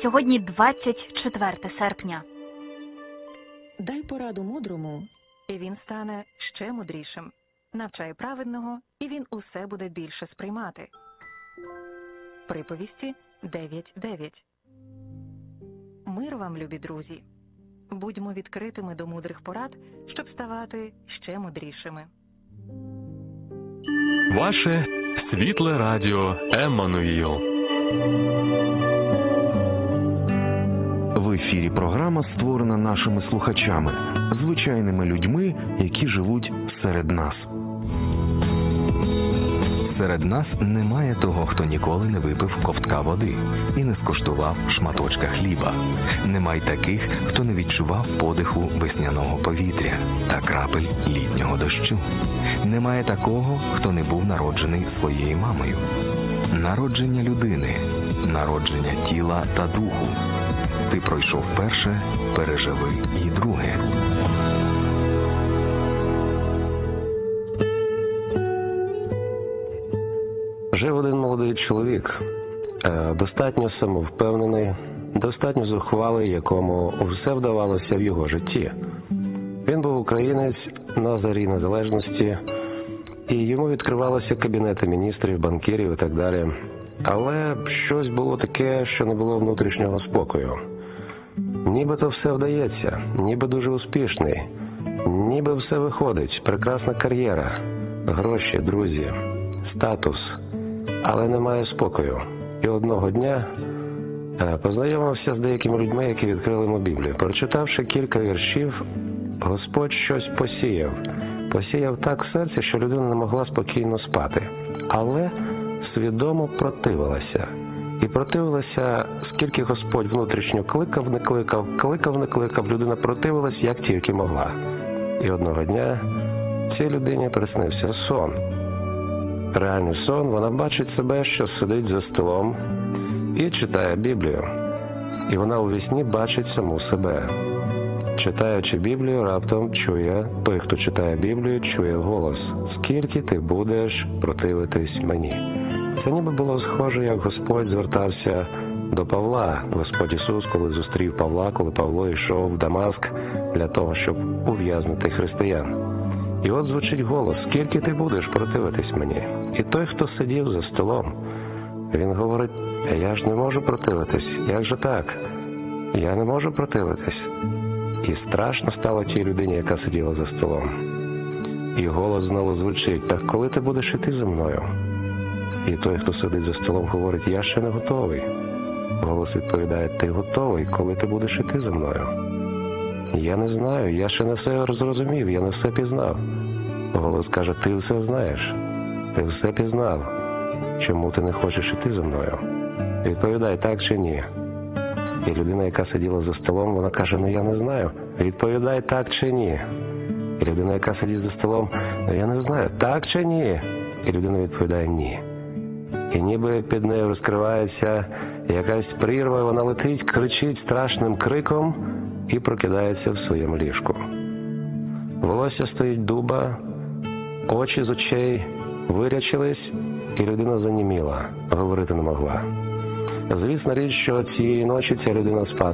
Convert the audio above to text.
Сьогодні 24 серпня. Дай пораду мудрому, і він стане ще мудрішим. Навчай праведного, і він усе буде більше сприймати. Приповісті 9.9. Мир вам, любі друзі! Будьмо відкритими до мудрих порад, щоб ставати ще мудрішими. Ваше світле радіо Еммануїл. В ефірі програма створена нашими слухачами, звичайними людьми, які живуть серед нас. Серед нас немає того, хто ніколи не випив ковтка води і не скуштував шматочка хліба. Немає таких, хто не відчував подиху весняного повітря та крапель літнього дощу. Немає такого, хто не був народжений своєю мамою. Народження людини, народження тіла та духу. Ти пройшов перше, переживи і друге. Жив один молодий чоловік, достатньо самовпевнений, достатньо зухвалий, якому все вдавалося в його житті. Він був українець на зарі незалежності, і йому відкривалися кабінети міністрів, банкірів і так далі. Але щось було таке, що не було внутрішнього спокою. Нібито все вдається, ніби дуже успішний, ніби все виходить, прекрасна кар'єра, гроші, друзі, статус, але немає спокою. І одного дня познайомився з деякими людьми, які відкрили йому Біблію. Прочитавши кілька віршів, Господь щось посіяв. Посіяв так в серці, що людина не могла спокійно спати. Але свідомо противилася. І противилася, скільки Господь внутрішньо кликав, не кликав, людина противилась, як тільки могла. І одного дня цій людині приснився сон. Реальний сон, вона бачить себе, що сидить за столом і читає Біблію. І вона у вісні бачить саму себе. Читаючи Біблію, раптом чує, той, хто читає Біблію, чує голос: «Скільки ти будеш противитись мені?» Це ніби було схоже, як Господь звертався до Павла. Господь Ісус, коли зустрів Павла, коли Павло йшов в Дамаск для того, щоб ув'язнити християн. І от звучить голос: «Скільки ти будеш противитись мені?» І той, хто сидів за столом, він говорить: «Я ж не можу противитись, як же так? Я не можу противитись». І страшно стало тій людині, яка сиділа за столом. І голос знову звучить: «Так коли ти будеш іти за мною?» І той, хто сидить за столом, говорить: «Я ще не готовий». Голос відповідає: «Ти готовий, коли ти будеш іти за мною?» «Я не знаю, я ще не все зрозумів, я не все пізнав». Голос каже: «Ти все знаєш, ти все пізнав. Чому ти не хочеш іти за мною?» Відповідай: «Так чи ні?» І людина, яка сиділа за столом, вона каже: «Ну я не знаю». Відповідай: «Так чи ні?» І людина, яка сидить за столом: «Ну я не знаю, так чи ні?» І людина відповідає: «Ні». І ніби під нею розкривається якась прірва, вона летить, кричить страшним криком і прокидається в своєму ліжку. Волосся стоїть дуба, очі з очей вирячились, і людина заніміла, говорити не могла. Звісна річ, що цієї ночі ця людина спати